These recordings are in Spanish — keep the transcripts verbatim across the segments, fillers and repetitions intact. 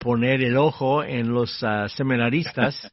poner el ojo en los uh, seminaristas.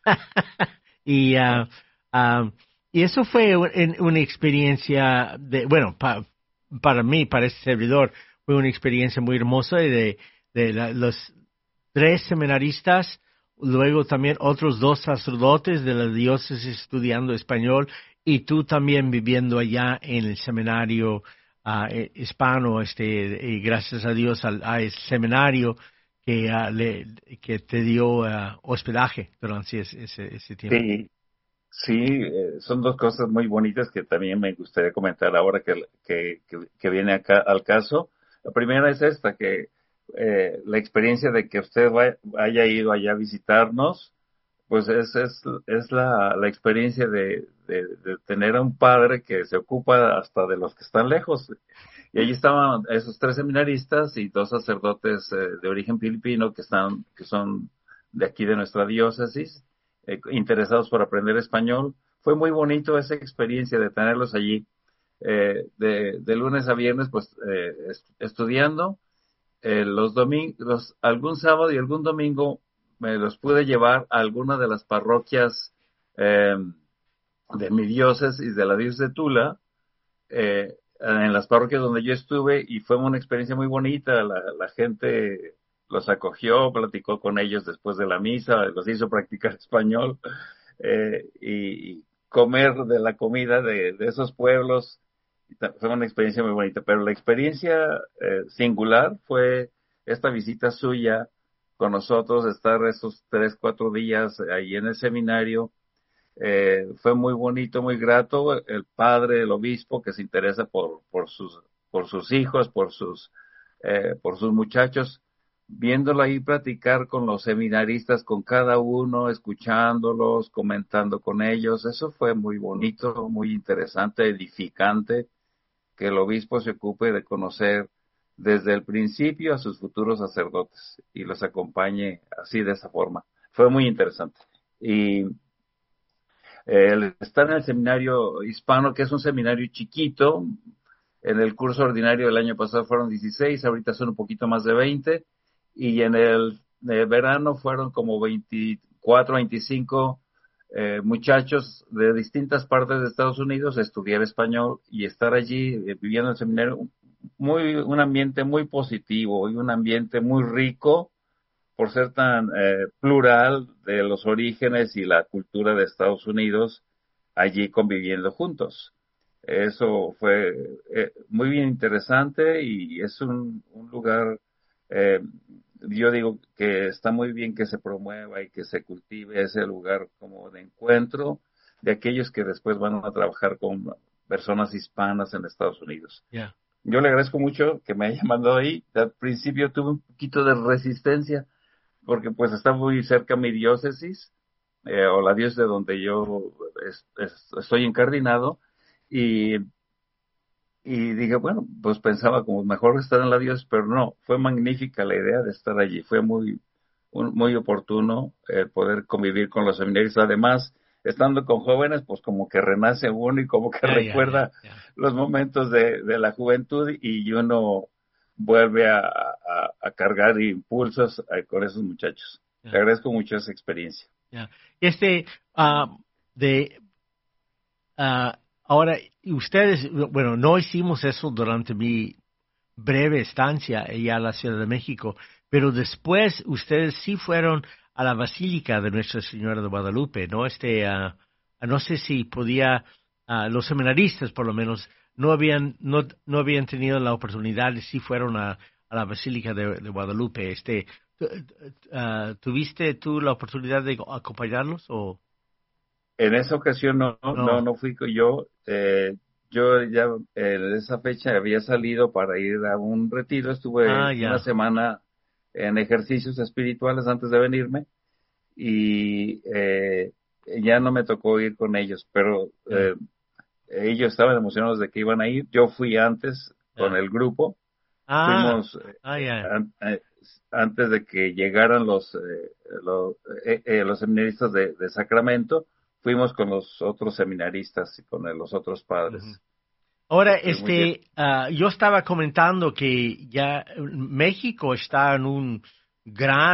y, uh, uh, y eso fue un, una experiencia, de, bueno, pa, para mí, para este servidor, fue una experiencia muy hermosa de, de la, los tres seminaristas, luego también otros dos sacerdotes de la diócesis estudiando español y tú también viviendo allá en el seminario uh, hispano, este, y gracias a Dios al, a ese seminario que, uh, le, que te dio uh, hospedaje durante ese, ese, ese tiempo. Sí, sí, eh, son dos cosas muy bonitas que también me gustaría comentar ahora que, que, que, que viene acá al caso. La primera es esta, que eh, la experiencia de que usted vaya, haya ido allá a visitarnos, pues es, es, es la, la experiencia de, de, de tener a un padre que se ocupa hasta de los que están lejos. Y allí estaban esos tres seminaristas y dos sacerdotes eh, de origen filipino que están, que son de aquí de nuestra diócesis, eh, interesados por aprender español. Fue muy bonito esa experiencia de tenerlos allí, eh, de, de lunes a viernes, pues, eh, est- estudiando. Eh, los domingos, algún sábado y algún domingo me los pude llevar a alguna de las parroquias eh, de mi diócesis, de la diócesis de Tula, eh, en las parroquias donde yo estuve, y fue una experiencia muy bonita. La, la gente los acogió, platicó con ellos después de la misa, los hizo practicar español, eh, y, y comer de la comida de, de esos pueblos. Fue una experiencia muy bonita, pero la experiencia eh, singular fue esta visita suya con nosotros, estar esos tres, cuatro días ahí en el seminario. Eh, fue muy bonito, muy grato. El padre, el obispo, que se interesa por, por sus, por sus hijos, por sus, eh, por sus muchachos, viéndolo ahí platicar con los seminaristas, con cada uno, escuchándolos, comentando con ellos. Eso fue muy bonito, muy interesante, edificante, que el obispo se ocupe de conocer desde el principio a sus futuros sacerdotes y los acompañe así de esa forma. Fue muy interesante. Y eh, está en el seminario hispano, que es un seminario chiquito. En el curso ordinario del año pasado fueron dieciséis, ahorita son un poquito más de veinte, y en el, el verano fueron como veinticuatro, veinticinco eh, muchachos de distintas partes de Estados Unidos a estudiar español y estar allí eh, viviendo en el seminario. Muy, un ambiente muy positivo y un ambiente muy rico por ser tan eh, plural de los orígenes y la cultura de Estados Unidos allí conviviendo juntos. Eso fue eh, muy bien interesante y es un, un lugar, eh, yo digo que está muy bien que se promueva y que se cultive ese lugar como de encuentro de aquellos que después van a trabajar con personas hispanas en Estados Unidos. Yeah. Yo le agradezco mucho que me haya mandado ahí. Al principio tuve un poquito de resistencia porque pues está muy cerca mi diócesis, eh, o la diócesis de donde yo es, es, estoy encardinado, y, y dije, bueno, pues pensaba como mejor estar en la diócesis, pero no, fue magnífica la idea de estar allí, fue muy, un, muy oportuno el poder convivir con los seminarios. Además, estando con jóvenes, pues como que renace uno y como que Yeah, yeah, yeah, recuerda yeah. los momentos de, de la juventud y uno vuelve a, a, a cargar impulsos eh, con esos muchachos. Te Yeah, agradezco mucho esa experiencia. yeah. Este, uh, de, uh, ahora, ustedes, bueno, no hicimos eso durante mi breve estancia allá en la Ciudad de México, pero después ustedes sí fueron a la Basílica de Nuestra Señora de Guadalupe, ¿no? Este, uh, no sé si podía, uh, los seminaristas por lo menos, no habían, no, no habían tenido la oportunidad, sí fueron a, a la Basílica de, de Guadalupe. Este, uh, ¿tuviste tú la oportunidad de acompañarlos o En esa ocasión no, no, no? no fui yo. Eh, yo ya eh, en esa fecha había salido para ir a un retiro. Ah, Estuve una ya. semana en ejercicios espirituales antes de venirme y eh, ya no me tocó ir con ellos, pero Ya, eh, ellos estaban emocionados de que iban a ir. Yo fui antes con ya. el grupo. Ah, Fuimos ah, eh, ya. an- eh, antes de que llegaran los, eh, los, eh, eh, los seminaristas de, de Sacramento, fuimos con los otros seminaristas y con eh, los otros Ujú. padres. Ahora, Estuvimos ya. este, ah, yo estaba comentando que ya México está en un gran